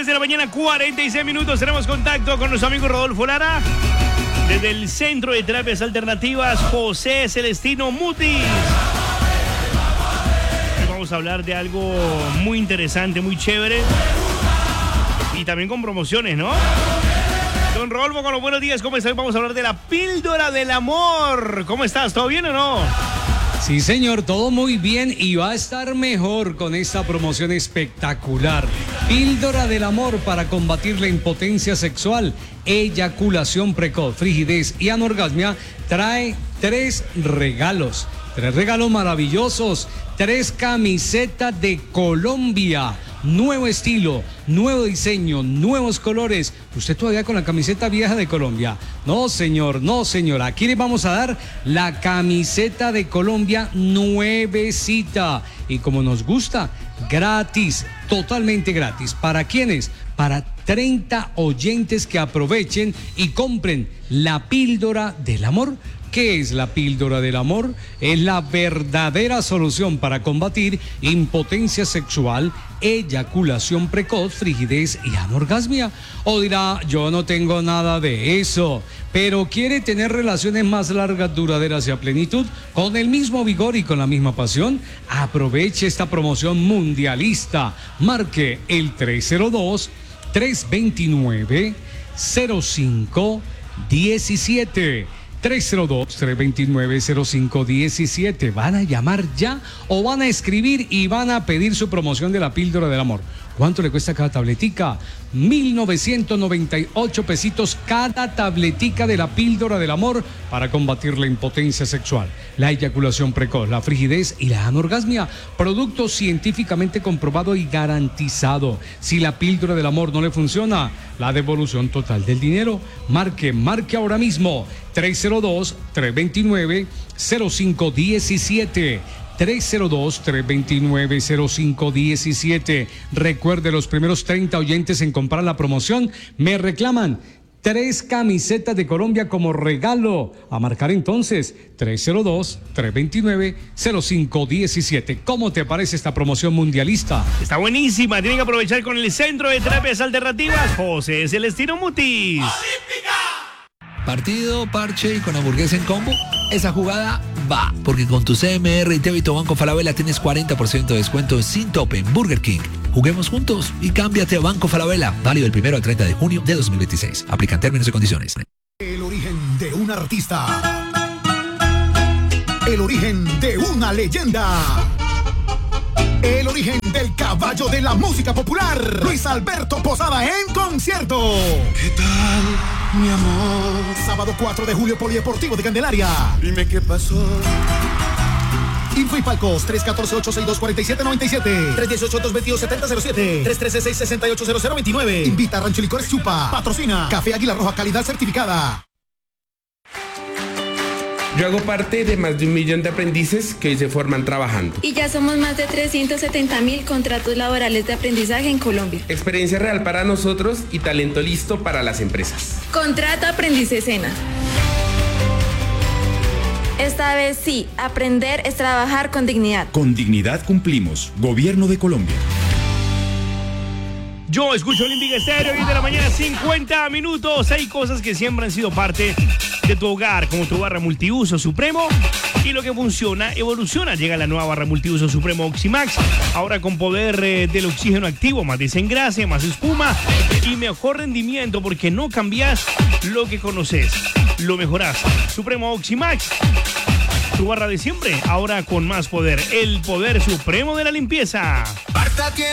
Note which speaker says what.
Speaker 1: 10 de la mañana, 46 minutos. Tenemos contacto con nuestro amigo Rodolfo Lara. Desde el Centro de Terapias Alternativas, José Celestino Mutis. Hoy vamos a hablar de algo muy interesante, muy chévere. Y también con promociones, ¿no? Don Rodolfo, con los buenos días, ¿cómo estás? Vamos a hablar de la píldora del amor. ¿Cómo estás? ¿Todo bien o no?
Speaker 2: Sí, señor, todo muy bien y va a estar mejor con esta promoción espectacular. Píldora del amor para combatir la impotencia sexual, eyaculación precoz, frigidez y anorgasmia. Trae 3 regalos. 3 regalos maravillosos. 3 camisetas de Colombia. Nuevo estilo, nuevo diseño, nuevos colores. ¿Usted todavía con la camiseta vieja de Colombia? No, señor, no, señora. Aquí le vamos a dar la camiseta de Colombia nuevecita. Y como nos gusta, gratis, totalmente gratis. ¿Para quiénes? Para 30 oyentes que aprovechen y compren la píldora del amor. ¿Qué es la píldora del amor? Es la verdadera solución para combatir impotencia sexual, eyaculación precoz, frigidez y anorgasmia. O dirá, yo no tengo nada de eso, pero quiere tener relaciones más largas, duraderas y a plenitud, con el mismo vigor y con la misma pasión. Aproveche esta promoción mundialista. Marque el 302-329-0517. 302-329-0517. ¿Van a llamar ya o van a escribir y van a pedir su promoción de la píldora del amor? ¿Cuánto le cuesta cada tabletica? 1,998 pesitos cada tabletica de la píldora del amor para combatir la impotencia sexual, la eyaculación precoz, la frigidez y la anorgasmia. Producto científicamente comprobado y garantizado. Si la píldora del amor no le funciona, la devolución total del dinero. Marque ahora mismo. 302-329-0517. 302-329-0517. Recuerde, los primeros 30 oyentes en comprar la promoción me reclaman 3 camisetas de Colombia como regalo. A marcar entonces 302-329-0517. ¿Cómo te parece esta promoción mundialista?
Speaker 1: Está buenísima. Tienen que aprovechar con el Centro de Terapias Alternativas, José Celestino Mutis.
Speaker 3: ¡Olímpica! Partido, parche y con hamburguesa en combo. Esa jugada va, porque con tu CMR y débito Banco Falabella tienes 40% de descuento sin tope en Burger King. Juguemos juntos y cámbiate a Banco Falabella. Válido del 1 al 30 de junio de 2026. Aplican términos y condiciones.
Speaker 4: El origen de un artista. El origen de una leyenda. El origen del caballo de la música popular. Luis Alberto Posada en concierto.
Speaker 5: ¿Qué tal, mi amor?
Speaker 4: Sábado 4 de julio, Polideportivo de Candelaria.
Speaker 5: Dime qué pasó.
Speaker 4: Info y palcos 314-862-4797, 318-222-7007, 313-668-0029. Invita a Rancho Licores Chupa. Patrocina Café Águila Roja, calidad certificada.
Speaker 6: Yo hago parte de más de 1 millón de aprendices que hoy se forman trabajando.
Speaker 7: Y ya somos más de 370,000 contratos laborales de aprendizaje en Colombia.
Speaker 6: Experiencia real para nosotros y talento listo para las empresas.
Speaker 7: Contrato Aprendiz Sena. Esta vez sí, aprender es trabajar con dignidad.
Speaker 8: Con dignidad cumplimos. Gobierno de Colombia.
Speaker 1: Yo escucho Olímpica Estéreo, 10 de la mañana, 50 minutos. Hay cosas que siempre han sido parte de tu hogar, como tu barra multiuso Supremo. Y lo que funciona, evoluciona. Llega la nueva barra multiuso Supremo Oximax. Ahora con poder del oxígeno activo, más desengrase, más espuma y mejor rendimiento, porque no cambias lo que conoces, lo mejorás. Supremo Oximax. Tu barra de siempre, ahora con más poder. El poder supremo de la limpieza.
Speaker 5: Marta tiene